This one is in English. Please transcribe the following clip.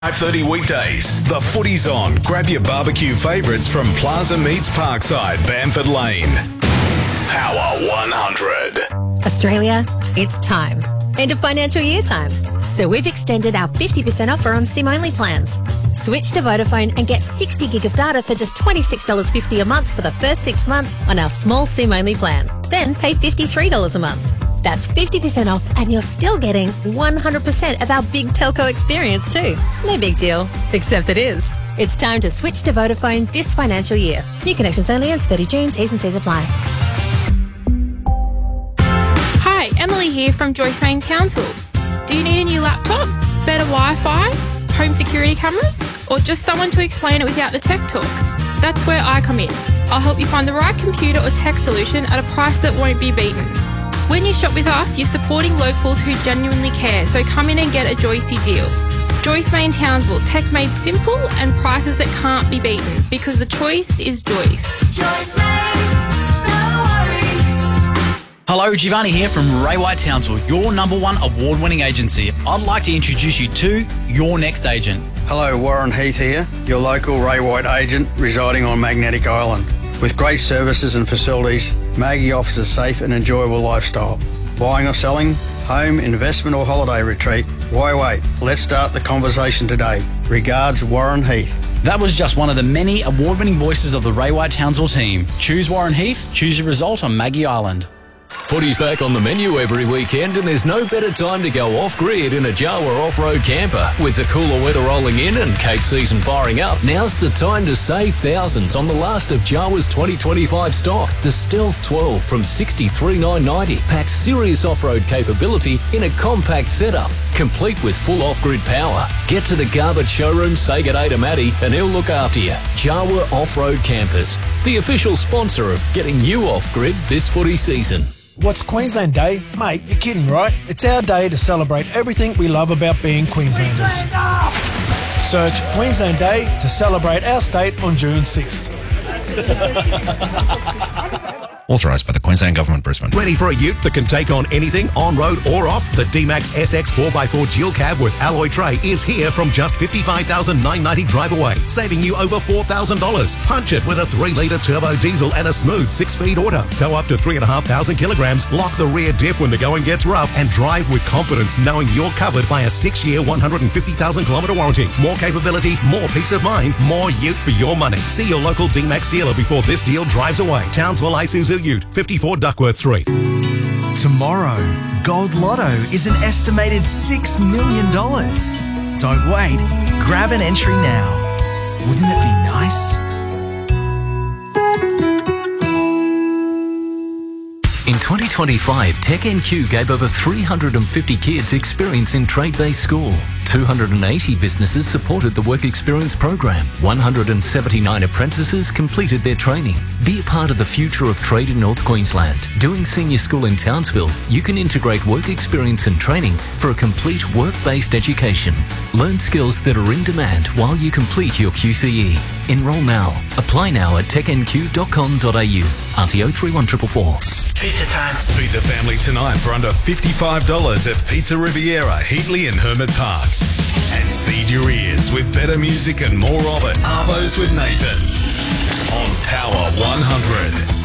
5:30 weekdays. The footy's on. Grab your barbecue favourites from Plaza Meats Parkside, Bamford Lane. Power 100. Australia, it's time. End of financial year time. So we've extended our 50% offer on SIM-only plans. Switch to Vodafone and get 60 gig of data for just $26.50 a month for the first 6 months on our small SIM-only plan. Then pay $53 a month. That's 50% off and you're still getting 100% of our big telco experience too. No big deal, except it is. It's time to switch to Vodafone this financial year. New connections only as 30 June. T's and C's apply. Hi, Emily here from Joyce Main Townsville. Do you need a new laptop, better Wi-Fi, home security cameras, or just someone to explain it without the tech talk? That's where I come in. I'll help you find the right computer or tech solution at a price that won't be beaten. When you shop with us, you're supporting locals who genuinely care, so come in and get a Joycey deal. Joyce Main Townsville, tech made simple and prices that can't be beaten, because the choice is Joyce. Joyce Main, no worries. Hello, Giovanni here from Ray White Townsville, your #1 award-winning agency. I'd like to introduce you to your next agent. Hello, Warren Heath here, your local Ray White agent residing on Magnetic Island. With great services and facilities, Maggie offers a safe and enjoyable lifestyle. Buying or selling, home, investment or holiday retreat? Why wait? Let's start the conversation today. Regards, Warren Heath. That was just one of the many award-winning voices of the Ray White Townsville team. Choose Warren Heath, choose your result on Maggie Island. Footy's back on the menu every weekend and there's no better time to go off-grid in a Jawa off-road camper. With the cooler weather rolling in and Cape season firing up, now's the time to save thousands on the last of Jawa's 2025 stock. The Stealth 12 from $63,990 packs serious off-road capability in a compact setup, complete with full off-grid power. Get to the Garbutt showroom, say good day to Matty, and he'll look after you. Jawa Off-Road Campers, the official sponsor of getting you off-grid this footy season. What's Queensland Day? Mate, you're kidding, right? It's our day to celebrate everything we love about being Queenslanders. Search Queensland Day to celebrate our state on June 6th. Authorised by the Queensland Government, Brisbane. Ready for a ute that can take on anything, on road or off? The D-Max SX 4x4 dual cab with alloy tray is here from just $55,990 drive away, saving you over $4,000. Punch it with a 3-litre turbo diesel and a smooth 6-speed auto. Tow up to 3,500 kilograms, lock the rear diff when the going gets rough, and drive with confidence knowing you're covered by a 6-year, 150,000 kilometre warranty. More capability, more peace of mind, more ute for your money. See your local D-Max dealer before this deal drives away. Townsville Isuzu Ute, 54 Duckworth Street. Tomorrow, Gold Lotto is an estimated $6 million. Don't wait. Grab an entry now. Wouldn't it be nice? In 2025, TechNQ gave over 350 kids experience in trade-based school. 280 businesses supported the Work Experience program. 179 apprentices completed their training. Be a part of the future of trade in North Queensland. Doing senior school in Townsville, you can integrate work experience and training for a complete work-based education. Learn skills that are in demand while you complete your QCE. Enrol now. Apply now at technq.com.au. RTO 31444. Pizza time. Feed the family tonight for under $55 at Pizza Riviera, Heatley and Hermit Park. And feed your ears with better music and more of it. Arvos with Nathan on Power 100.